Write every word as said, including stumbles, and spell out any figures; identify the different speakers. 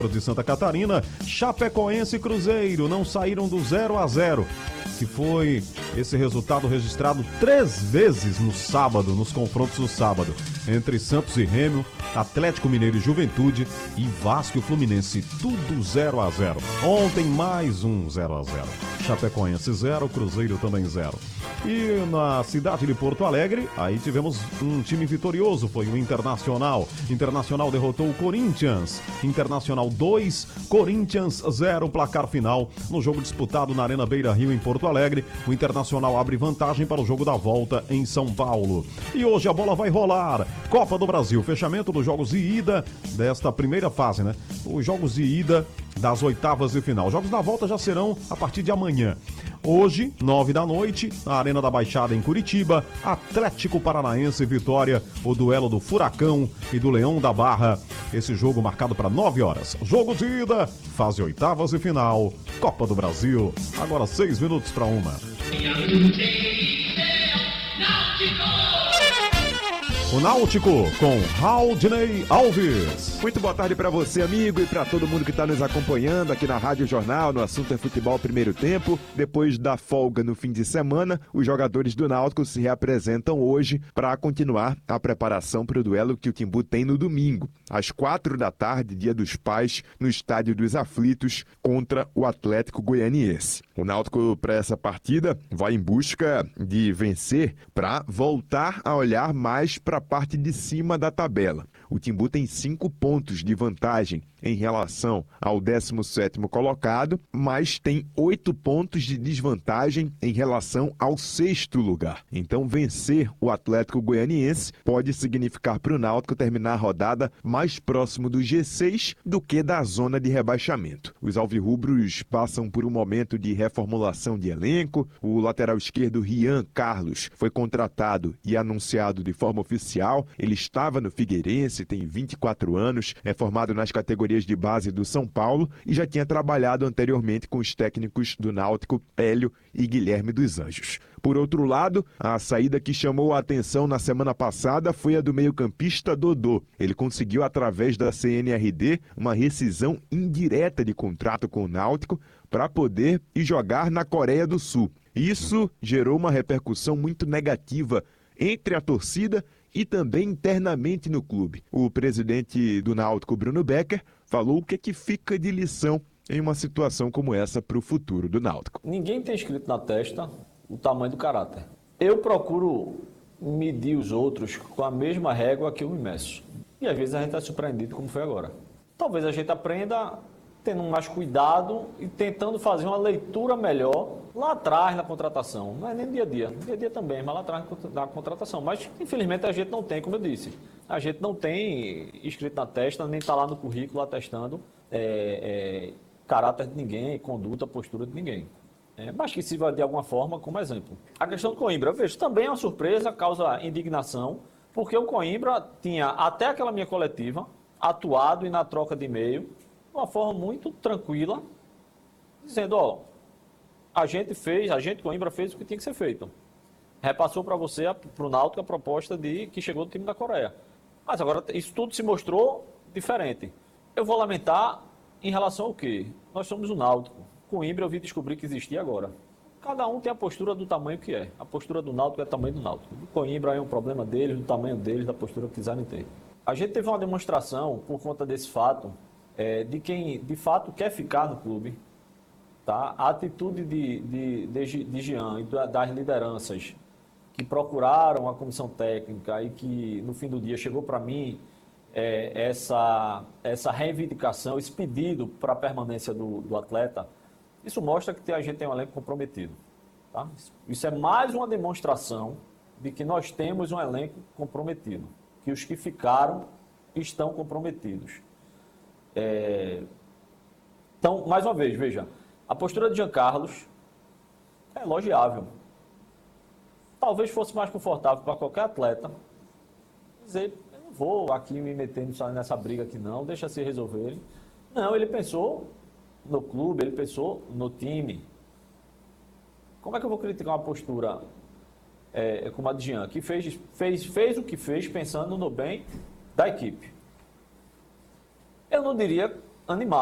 Speaker 1: de Santa Catarina, Chapecoense e Cruzeiro não saíram do zero a zero, que foi esse resultado registrado três vezes no sábado, nos confrontos do sábado, entre Santos e Remo, Atlético Mineiro e Juventude e Vasco e Fluminense, tudo zero a zero. Ontem mais um zero a zero. Chapecoense zero, Cruzeiro também zero. E na cidade de Porto Alegre, aí tivemos um time vitorioso, foi o Internacional. Internacional derrotou o Corinthians. Internacional dois, Corinthians zero, placar final. No jogo disputado na Arena Beira-Rio, em Porto Alegre, o Internacional abre vantagem para o jogo da volta em São Paulo. E hoje a bola vai rolar. Copa do Brasil, fechamento dos jogos de ida desta primeira fase, né? Os jogos de ida das oitavas de final. Os jogos da volta já serão a partir de amanhã. Hoje, nove da noite, na Arena da Baixada em Curitiba, Atlético Paranaense e Vitória, o duelo do Furacão e do Leão da Barra. Esse jogo marcado para nove horas. Jogo de ida, fase oitavas e final, Copa do Brasil. Agora seis minutos para uma. O Náutico com Raudinei Alves.
Speaker 2: Muito boa tarde para você, amigo, e para todo mundo que está nos acompanhando aqui na Rádio Jornal, no assunto é futebol primeiro tempo. Depois da folga no fim de semana, os jogadores do Náutico se reapresentam hoje para continuar a preparação para o duelo que o Timbu tem no domingo, às quatro da tarde, dia dos pais, no Estádio dos Aflitos, contra o Atlético Goianiense. O Náutico, para essa partida, vai em busca de vencer para voltar a olhar mais para a parte de cima da tabela. O Timbu tem cinco pontos de vantagem em relação ao décimo sétimo colocado, mas tem oito pontos de desvantagem em relação ao sexto lugar. Então, vencer o Atlético Goianiense pode significar para o Náutico terminar a rodada mais próximo do G seis do que da zona de rebaixamento. Os alvirrubros passam por um momento de reformulação de elenco. O lateral esquerdo Rian Carlos foi contratado e anunciado de forma oficial. Ele estava no Figueirense, tem vinte e quatro anos, é formado nas categorias de base do São Paulo e já tinha trabalhado anteriormente com os técnicos do Náutico, Hélio e Guilherme dos Anjos. Por outro lado, a saída que chamou a atenção na semana passada foi a do meio-campista Dodô. Ele conseguiu, através da C N R D, uma rescisão indireta de contrato com o Náutico para poder ir jogar na Coreia do Sul. Isso gerou uma repercussão muito negativa entre a torcida e também internamente no clube. O presidente do Náutico, Bruno Becker, falou o que é que fica de lição em uma situação como essa para o futuro do Náutico.
Speaker 3: Ninguém tem escrito na testa o tamanho do caráter. Eu procuro medir os outros com a mesma régua que eu me meço. E às vezes a gente é surpreendido como foi agora. Talvez a gente aprenda tendo mais cuidado e tentando fazer uma leitura melhor lá atrás na contratação. Não é nem dia a dia, dia a dia também, mas lá atrás na contratação. Mas, infelizmente, a gente não tem, como eu disse, a gente não tem escrito na testa, nem está lá no currículo atestando é, é, caráter de ninguém, conduta, postura de ninguém. É, mas que sirva de alguma forma como exemplo. A questão do Coimbra, eu vejo, também é uma surpresa, causa indignação, porque o Coimbra tinha, até aquela minha coletiva, atuado e na troca de e-mail, de uma forma muito tranquila, dizendo, ó, a gente fez, a gente Coimbra fez o que tinha que ser feito. Repassou para você, para o Náutico, a proposta de que chegou do time da Coreia. Mas agora isso tudo se mostrou diferente. Eu vou lamentar em relação ao quê? Nós somos o Náutico. Coimbra eu vim descobrir que existia agora. Cada um tem a postura do tamanho que é. A postura do Náutico é o tamanho do Náutico. O Coimbra é um problema deles, do tamanho deles, da postura que quiserem ter. A gente teve uma demonstração, por conta desse fato, é, de quem de fato quer ficar no clube. Tá? A atitude de, de, de, de Jean e das lideranças que procuraram a comissão técnica e que no fim do dia chegou para mim é, essa, essa reivindicação, esse pedido para a permanência do, do atleta, isso mostra que a gente tem um elenco comprometido. Tá? Isso é mais uma demonstração de que nós temos um elenco comprometido, que os que ficaram estão comprometidos. É... Então, mais uma vez, veja, a postura de Jean Carlos é elogiável. Talvez fosse mais confortável para qualquer atleta dizer, eu não vou aqui me meter nessa briga aqui não, deixa se resolver. Não, ele pensou no clube, ele pensou no time. Como é que eu vou criticar uma postura é, como a de Jean, que fez, fez, fez o que fez pensando no bem da equipe? Eu não diria animado.